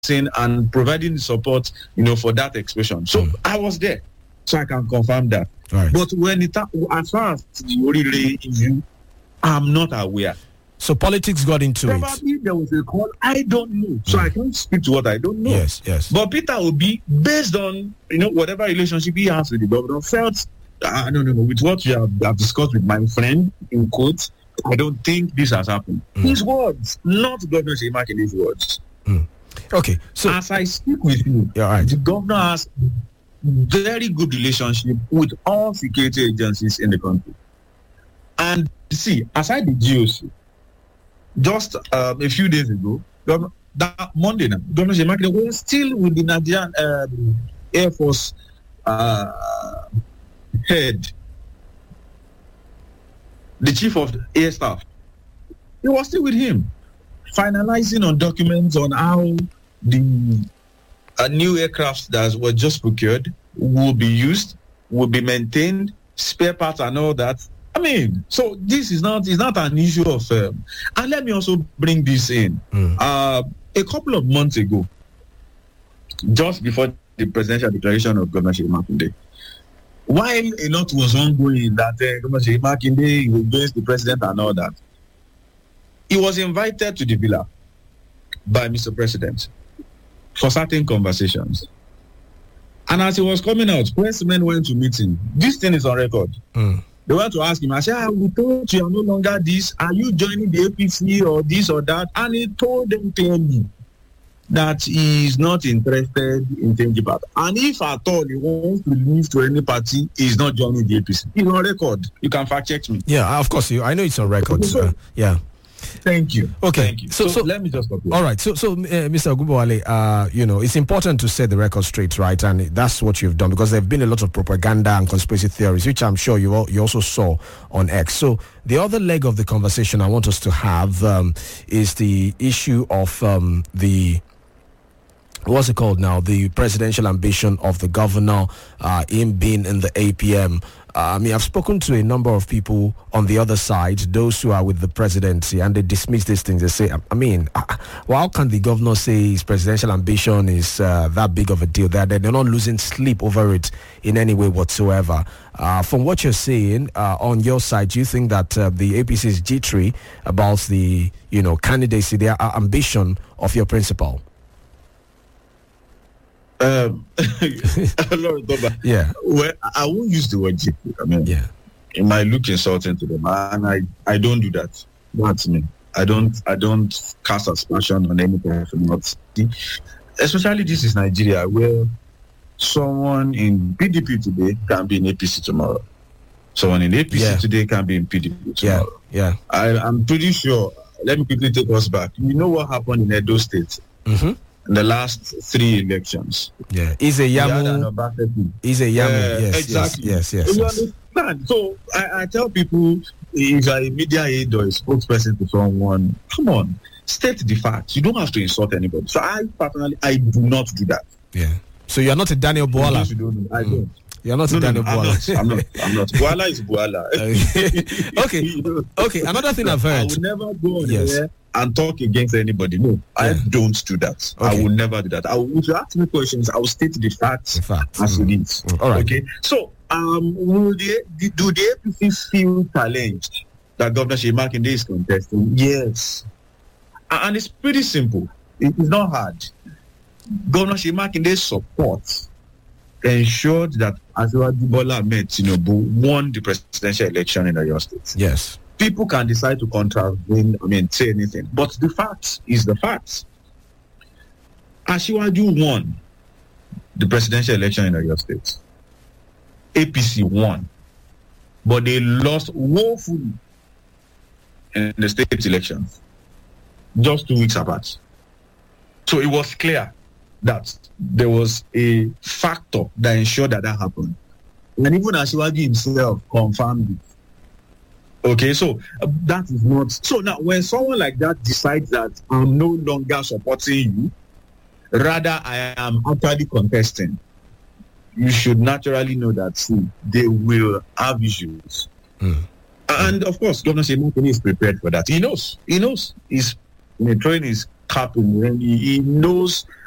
and providing support, for that expression. So I was there, so I can confirm that. Right. But when as far as the Orire issue, I'm not aware. So politics got into it. Probably there was a call. I don't know. So I can't speak to what I don't know. Yes. But Peter Obi, based on whatever relationship he has with the governor, felt I don't know with what you have discussed with my friend in quotes. I don't think this has happened. His words, not Governor Seyi Makinde's words. Okay. So as I speak with you, right. The governor has very good relationship with all security agencies in the country. And see, aside the GOC, just a few days ago, that Monday now, Governor Seyi Makinde was still with the Nigerian Air Force head, the chief of the air staff. He was still with him, finalizing on documents on how the new aircrafts that were just procured will be used, will be maintained, spare parts and all that. I mean, so this is not an issue of... and let me also bring this in. A couple of months ago, just before the presidential declaration of Governor Seyi Makinde, while a lot was ongoing that Governor Seyi Makinde was against the president and all that, he was invited to the villa by Mr. President for certain conversations. And as he was coming out, pressmen went to meet him. This thing is on record. They went to ask him, I said, we told you are no longer this. Are you joining the APC or this or that? And he told them clearly that he is not interested in changing party. And if at all he wants to leave to any party, he is not joining the APC. It's on record. You can fact check me. Yeah, of course. I know it's on record. Yeah. Thank you. Okay. Thank you. So let me just stop here. All right. So Mr. Ogunbowale, it's important to set the record straight, right? And that's what you've done, because there have been a lot of propaganda and conspiracy theories, which I'm sure you also saw on X. So the other leg of the conversation I want us to have is the issue of what's it called now? The presidential ambition of the governor, him being in the APM. I've spoken to a number of people on the other side, those who are with the presidency, and they dismiss these things. They say, how can the governor say his presidential ambition is that big of a deal? They're not losing sleep over it in any way whatsoever. From what you're saying, on your side, do you think that the APC is jittery about the, candidacy, the ambition of your principal? Yeah. Well, I won't use the word GP. It might look insulting to them, and I don't do that. That's me. I don't cast aspersion on any person. Especially this is Nigeria, where someone in PDP today can be in APC tomorrow. Someone in APC today can be in PDP tomorrow. Yeah. I'm pretty sure. Let me quickly take us back. You know what happened in Edo State? In the last 3 elections. Yeah, he's a Yamu. Exactly. Yes. You understand? So I tell people, if you're a media aide or a spokesperson to someone, come on, state the facts. You don't have to insult anybody. So I personally, I do not do that. Yeah. So you're not a Daniel Bwala. I don't. You're not a Daniel Bwala. I'm not. Bwala is Bwala. Okay. Another thing I've heard. I would never go on there and talk against anybody. No, I don't do that. Okay. I will never do that. If you ask me questions, I will state the facts as it is. All right. Okay. So, do the APC feel challenged that Governor Seyi Makinde is contesting? Yes. And it's pretty simple. It is not hard. Governor Seyi Makinde's support ensured that Asiwaju Bola Ahmed Tinubu won the presidential election in Oyo State. Yes. People can decide to contravene, say anything. But the fact is the fact. Asiwaju won the presidential election in Oyo State. APC won. But they lost woefully in the state elections. Just 2 weeks apart. So it was clear that there was a factor that ensured that happened. And even Asiwaju himself confirmed it. Okay, so that is not... So now, when someone like that decides that I'm no longer supporting you, rather I am actually contesting, you should naturally know that, see, they will have issues. And, of course, Governor Seyi Makinde is prepared for that. He knows. He's throwing his cap in the ring. He knows